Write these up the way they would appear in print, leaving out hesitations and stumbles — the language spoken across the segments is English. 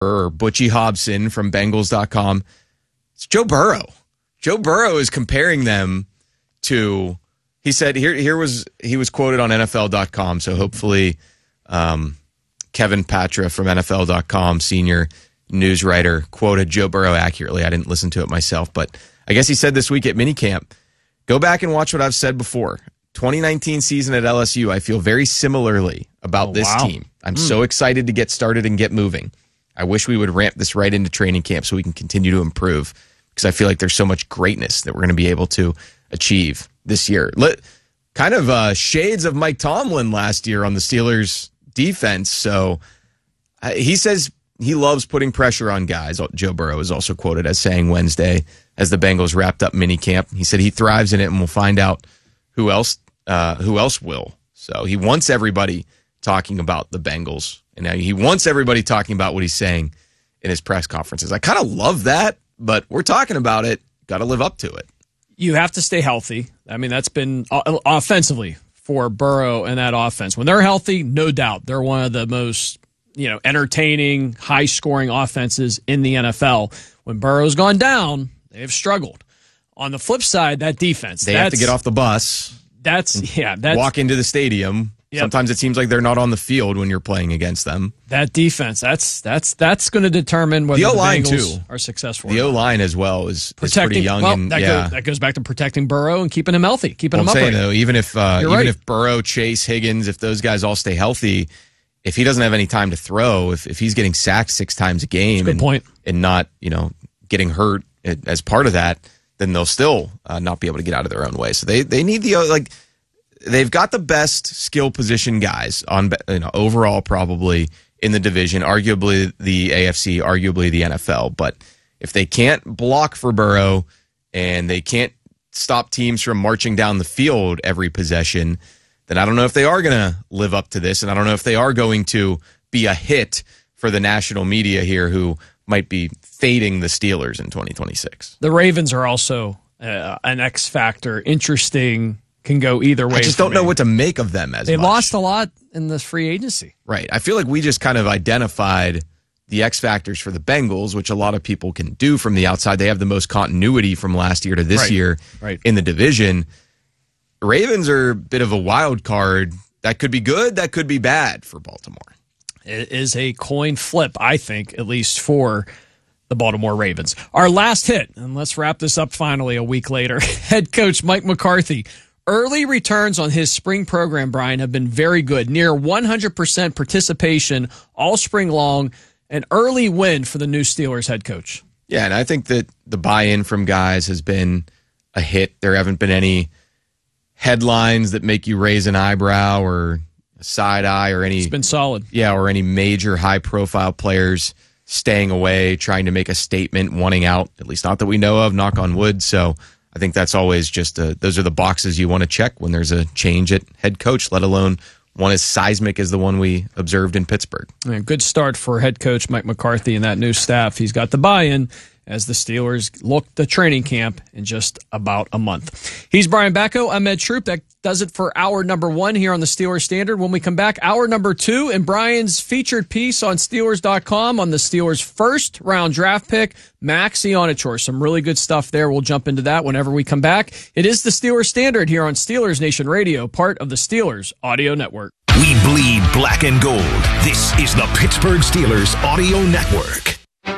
or Butchie Hobson from Bengals.com. It's Joe Burrow. Joe Burrow is comparing them to, he said, he was quoted on NFL.com, so hopefully Kevin Patra from NFL.com, senior news writer, quoted Joe Burrow accurately. I didn't listen to it myself, but I guess he said this week at minicamp, go back and watch what I've said before. 2019 season at LSU, I feel very similarly about this team. I'm so excited to get started and get moving. I wish we would ramp this right into training camp so we can continue to improve, because I feel like there's so much greatness that we're going to be able to achieve this year. Kind of shades of Mike Tomlin last year on the Steelers defense. So he says he loves putting pressure on guys. Joe Burrow is also quoted as saying Wednesday as the Bengals wrapped up minicamp. He said he thrives in it, and we'll find out who else will. So he wants everybody talking about the Bengals, and now he wants everybody talking about what he's saying in his press conferences. I kind of love that, but we're talking about it. Got to live up to it. You have to stay healthy. I mean, that's been offensively for Burrow and that offense. When they're healthy, no doubt, they're one of the most entertaining, high-scoring offenses in the NFL. When Burrow's gone down, they've struggled. On the flip side, that defense. They have to get off the bus. That's walk into the stadium. Yep. Sometimes it seems like they're not on the field when you're playing against them. That defense, that's going to determine whether the Bengals are successful. The O-line as well is pretty young. Well, that goes back to protecting Burrow and keeping him healthy, keeping him upright. I'm saying, though, even if Burrow, Chase, Higgins, if those guys all stay healthy, if he doesn't have any time to throw, if he's getting sacked 6 times a game and not getting hurt as part of that, then they'll still not be able to get out of their own way. So they need they've got the best skill position guys on overall probably in the division, arguably the AFC, arguably the NFL. But if they can't block for Burrow and they can't stop teams from marching down the field every possession, then I don't know if they are going to live up to this, and I don't know if they are going to be a hit for the national media here who might be fading the Steelers in 2026. The Ravens are also an X factor. Interesting. Can go either way. I just don't know what to make of them They lost a lot in the free agency. Right. I feel like we just kind of identified the X factors for the Bengals, which a lot of people can do from the outside. They have the most continuity from last year to this year in the division. Ravens are a bit of a wild card. That could be good. That could be bad for Baltimore. It is a coin flip, I think, at least for the Baltimore Ravens. Our last hit, and let's wrap this up finally a week later. Head coach Mike McCarthy. Early returns on his spring program, Brian, have been very good. Near 100% participation all spring long. An early win for the new Steelers head coach. Yeah, and I think that the buy-in from guys has been a hit. There haven't been any headlines that make you raise an eyebrow or a side eye or any. It's been solid. Yeah, or any major high-profile players staying away, trying to make a statement, wanting out, at least not that we know of, knock on wood. So I think that's always just those are the boxes you want to check when there's a change at head coach, let alone one as seismic as the one we observed in Pittsburgh. Yeah, good start for head coach Mike McCarthy and that new staff. He's got the buy-in as the Steelers look to training camp in just about a month. He's Brian Bacco. I'm Ed Troop. That does it for hour number 1 here on the Steelers Standard. When we come back, hour number 2 and Brian's featured piece on Steelers.com on the Steelers' first-round draft pick, Max Ionachor. Some really good stuff there. We'll jump into that whenever we come back. It is the Steelers Standard here on Steelers Nation Radio, part of the Steelers Audio Network. We bleed black and gold. This is the Pittsburgh Steelers Audio Network.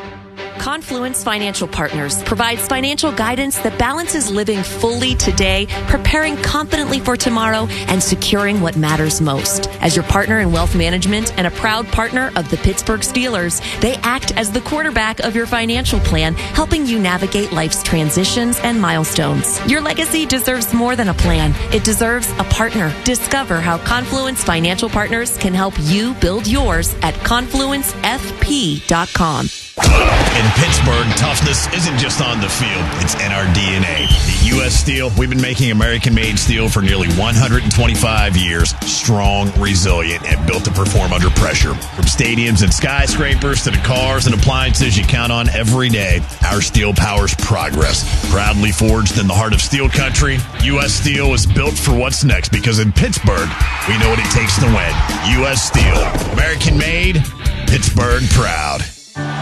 Confluence Financial Partners provides financial guidance that balances living fully today, preparing confidently for tomorrow, and securing what matters most. As your partner in wealth management and a proud partner of the Pittsburgh Steelers, they act as the quarterback of your financial plan, helping you navigate life's transitions and milestones. Your legacy deserves more than a plan. It deserves a partner. Discover how Confluence Financial Partners can help you build yours at confluencefp.com. In Pittsburgh, toughness isn't just on the field, it's in our DNA. At U.S. Steel, we've been making American-made steel for nearly 125 years. Strong, resilient, and built to perform under pressure. From stadiums and skyscrapers to the cars and appliances you count on every day, our steel powers progress. Proudly forged in the heart of steel country, U.S. Steel is built for what's next because in Pittsburgh, we know what it takes to win. U.S. Steel. American-made, Pittsburgh proud.